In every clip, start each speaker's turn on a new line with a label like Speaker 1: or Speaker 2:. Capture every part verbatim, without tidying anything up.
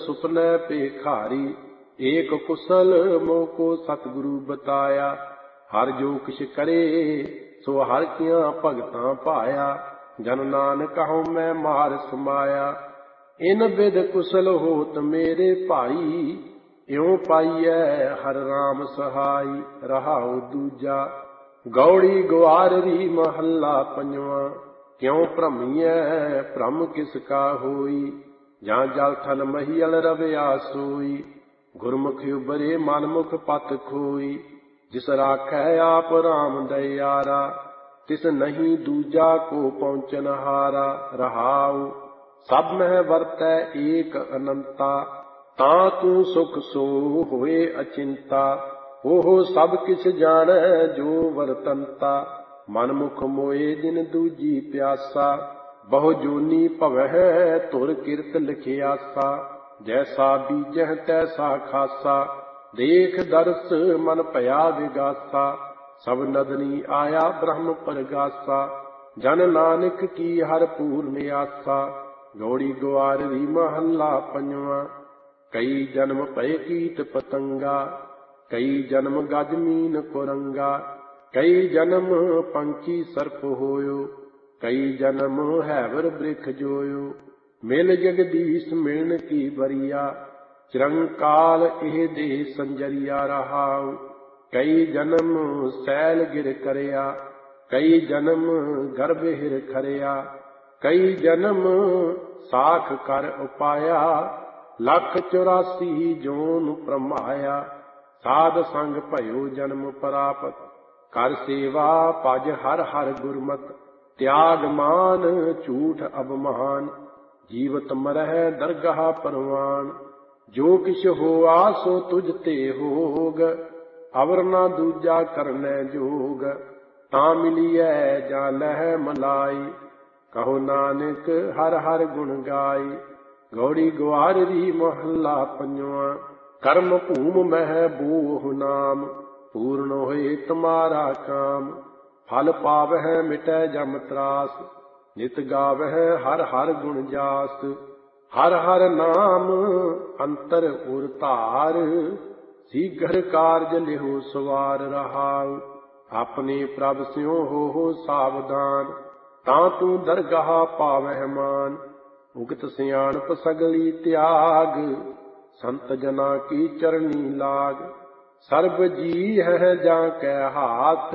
Speaker 1: सुपने पेखारी। एक कुशल मोको सतगुरु बताया। हर जो किछ करे सो हर किया भगतां पाया। जन नानक कहूँ मैं मार समाया। इन विद कुशल होत मेरे भाई। इਉਂ पाइयै हर राम सहाई। रहाओ दूजा गौड़ी ग्वाररी महला पंजवा। क्यों भ्रमियै भ्रम किसका होई। ਜਾਂ ਜਲ ਥਲ ਮਹੀਲ ਰਵਿਆ ਸੋਈ। ਗੁਰਮੁਖ ਉਬਰੇ ਮਨਮੁਖ ਪਤ ਖੋਈ। ਜਿਸ ਰਾਖੈ ਆਪ ਰਾਮ ਦਇਆਰਾ। ਤਿਸ ਨਹੀਂ ਦੂਜਾ ਕੋ ਪਹੁੰਚਨ ਹਾਰਾ। ਰਹਾਉ ਸਭ ਮਹਿ ਵਰਤੈ ਏਕ ਅਨੰਤਾ। ਤਾਂ ਤੂੰ ਸੁਖ ਸੋ ਹੋਏ ਅਚਿੰਤਾ। ਉਹ ਸਭ ਕਿਛ ਜਾਣੈ ਜੋ ਵਰਤੰਤਾ। ਮਨਮੁਖ ਮੋਏ ਜਿਨ ਦੂਜੀ ਪਿਆਸਾ। ਬਹੁ ਜੋਨੀ ਭਵਹਿ ਧੁਰ ਕਿਰਤ ਲਿਖਿਆਸਾ। ਜੈਸਾ ਬੀਜਹਿ ਤੈਸਾ ਖਾਸਾ। ਦੇਖ ਦਰਸ ਮਨ ਭਇਆ ਵਿਗਾਸਾ। ਸਭ ਨਦਨੀ ਆਇਆ ਬ੍ਰਹਮ ਪਰਗਾਸਾ। ਜਨ ਨਾਨਕ ਕੀ ਹਰ ਪੂਰਨ ਆਸਾ। ਗੌੜੀ ਗਵਾਰਰੀ ਮਹੱਲਾ ਪੰਜਵਾ। ਕਈ ਜਨਮ ਭਏ ਕੀਟ ਪਤੰਗਾ। ਕਈ ਜਨਮ ਗਜ ਮੀਨ ਕੁਰੰਗਾ। ਕਈ ਜਨਮ ਪੰਛੀ ਸਰਪ ਹੋਇਓ। ਕਈ ਜਨਮ ਹੈਵਰ ਬ੍ਰਿਖ ਜੋਇਓ। ਮਿਲ ਜਗਦੀਸ਼ ਮਿਲਣ ਕੀ ਬਰੀਆ। ਚਿਰੰਕਾਲ ਇਹ ਦੇ ਸੰਜਰੀਆ। ਰਹਾਉ ਕਈ ਜਨਮ ਸੈਲ ਗਿਰ ਕਰਿਆ। ਕਈ ਜਨਮ ਗਰਭ ਹਿਰ ਖਰਿਆ। ਕਈ ਜਨਮ ਸਾਖ ਕਰ ਉਪਾਇਆ। ਲੱਖ ਚੁਰਾਸੀ ਜੋਨ ਪ੍ਰਮਾਇਆ। ਸਾਧ ਸੰਗ ਭਇਓ ਜਨਮ ਪ੍ਰਾਪਤ। ਕਰ ਸੇਵਾ ਭਜ ਹਰ ਹਰ ਗੁਰਮਤਿ। ਤਿਆਗ ਮਾਨ ਝੂਠ ਅਭਮਾਨ। ਜੀਵਤ ਮਰਹਿ ਦਰਗਾਹ ਪਰਵਾਨ। ਜੋ ਕਿਛ ਹੋਆ ਸੋ ਤੁਝ ਤੇ ਹੋਗ। ਅਵਰ ਨਾ ਦੂਜਾ ਕਰਨੈ ਜੋਗ। ਤਾਂ ਮਿਲੀਐ ਜਾਂ ਲਹਿ ਮਲਾਈ। ਕਹੋ ਨਾਨਕ ਹਰ ਹਰ ਗੁਣ ਗਾਈ। ਗੌੜੀ ਗਵਾਰਰੀ ਮਹੱਲਾ ਪੰਜਵਾ। ਕਰਮ ਭੂਮ ਮਹਿ ਬੋਹ ਨਾਮ। ਪੂਰਨ ਹੋਏ ਤੁਮਾਰਾ ਕਾਮ। ਫਲ ਪਾਵਹਿ ਮਿਟੈ ਜਮ ਤਰਾਸ। ਨਿਤ ਗਾਵਹਿ ਹਰ ਹਰ ਗੁਣ ਜਾਸ। ਹਰ ਹਰ ਨਾਮ ਅੰਤਰ ਉਰ ਧਾਰ। ਸੀਘਰ ਕਾਰਜ ਲਿਹੁ ਸਵਾਰ। ਰਹਾਉ ਆਪਣੇ ਪ੍ਰਭ ਸਿਉ ਹੋ ਸਾਵਧਾਨ। ਤਾਂ ਤੂੰ ਦਰਗਾਹ ਪਾਵਹਿ ਮਾਨ। ਉਗਤ ਸਿਆਣਪ ਸਗਲੀ ਤਿਆਗ। ਸੰਤ ਜਨਾ ਕੀ ਚਰਨੀ ਲਾਗ। ਸਰਬ ਜੀ ਹੈ ਜਾਂ ਕੈ ਹਾਥ।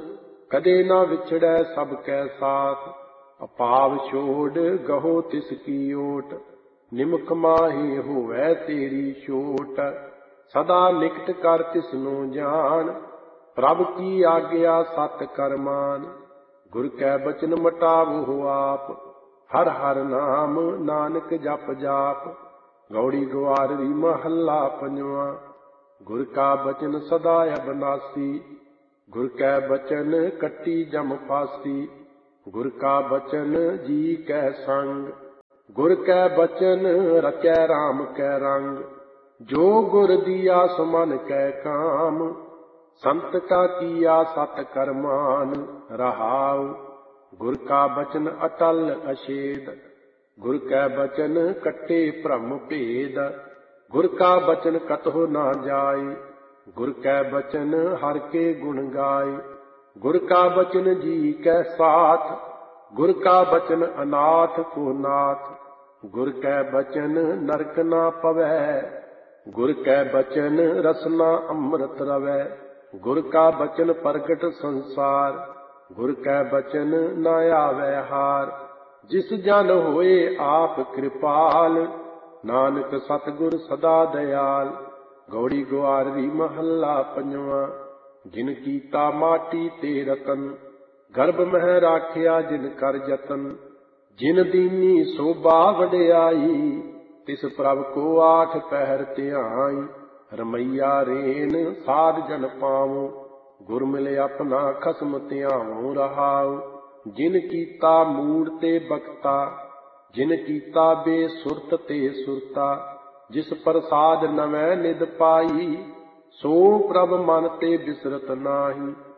Speaker 1: ਕਦੇ ਨਾ ਵਿਛੜੈ ਸਭ ਕੈ ਸਾਥ। ਅਪਾਵ ਛੋੜ ਗਹੋ ਤਿਸ ਕੀ ਓਟ। ਨਿਮਖ ਮਾਹੀ ਹੋਵੈ ਤੇਰੀ ਛੋਟ। ਸਦਾ ਨਿਕਟ ਕਰ ਤਿਸ ਨੂੰ ਜਾਣ। ਪ੍ਰਭ ਕੀ ਆਗਿਆ ਸਤ ਕਰ ਮਾਨ। ਗੁਰ ਕੈ ਬਚਨ ਮਟਾਵੋ ਆਪ। ਹਰ ਹਰ ਨਾਮ ਨਾਨਕ ਜਪ ਜਾਪ। ਗੌੜੀ ਗਵਾਰਰੀ ਮਹੱਲਾ ਪੰਜਵਾ। ਗੁਰ ਕਾ ਬਚਨ ਸਦਾ ਅਬਨਾਸੀ। ਗੁਰ ਕੈ ਬਚਨ ਕੱਟੀ ਜਮ ਫਾਸੀ। ਗੁਰ ਕਾ ਬਚਨ ਜੀ ਕੈ ਸੰਗ। ਗੁਰ ਕੈ ਬਚਨ ਰਚੈ ਰਾਮ ਕੈ ਰੰਗ। ਜੋ ਗੁਰ ਦੀਆ ਸੋ ਮਨ ਕੈ ਕਾਮ। ਸੰਤ ਕਾ ਕੀਆ ਸਤ ਕਰ ਮਾਨ। ਰਹਾਉ ਗੁਰ ਕਾ ਬਚਨ ਅਟਲ ਅਛੇਦ। ਗੁਰ ਕੈ ਬਚਨ ਕੱਟੇ ਭ੍ਰਮ ਭੇਦ। ਗੁਰ ਕਾ ਬਚਨ ਕਤਹੁ ਨਾ ਜਾਈ। ਗੁਰ ਕੈ ਬਚਨ ਹਰਿ ਕੇ ਗੁਣ ਗਾਏ। ਗੁਰ ਕਾ ਬਚਨ ਜੀ ਕੈ ਸਾਥ। ਗੁਰ ਕਾ ਬਚਨ ਅਨਾਥ ਕੋ ਨਾਥ। ਗੁਰ ਕੈ ਬਚਨ ਨਰਕ ਨਾ ਪਵੈ। ਗੁਰ ਕੈ ਬਚਨ ਰਸਨਾ ਅੰਮ੍ਰਿਤ ਰਵੈ। ਗੁਰ ਕਾ ਬਚਨ ਪ੍ਰਗਟ ਸੰਸਾਰ। ਗੁਰ ਕੈ ਬਚਨ ਨਾ ਆਵੈ ਹਾਰ। ਜਿਸ ਜਨ ਹੋਏ ਆਪ ਕਿਰਪਾਲ। ਨਾਨਕ ਸਤਿਗੁਰ ਸਦਾ ਦਇਆਲ। ਗੌੜੀ ਗਵਾਰਰੀ ਮਹੱਲਾ ਪੰਜਵਾ। ਜਿਨ ਕੀਤਾ ਮਾਟੀ ਤੇ ਰਤਨ। ਗਰਭ ਮਹਿ ਰਾਖਿਆ ਜਿਨ ਕਰ ਜਤਨ। ਜਿਨ ਦੀਨੀ ਸੋਭਾ ਵਡਿਆਈ। ਤਿਸ ਪ੍ਰਭ ਕੋ ਆਠ ਪਹਿਰ ਧਿਆਈ। ਰਮਈਆ ਰੇਨ ਸਾਧ ਜਨ ਪਾਵੋ। ਗੁਰ ਮਿਲੇ ਆਪਣਾ ਖਸਮ ਧਿਆਵੋ। ਰਹਾਉ ਜਿਨ ਕੀਤਾ ਮੂੜ ਤੇ ਬਖਤਾ। ਜਿਨ ਕੀਤਾ ਬੇਸੁਰਤ ਤੇ ਸੁਰਤਾ। ਜਿਸ ਪ੍ਰਸਾਦ ਨਵੈ ਨਿਧ ਪਾਈ। ਸੋ ਪ੍ਰਭ ਮਨ ਤੇ ਬਿਸਰਤ ਨਾਹੀ।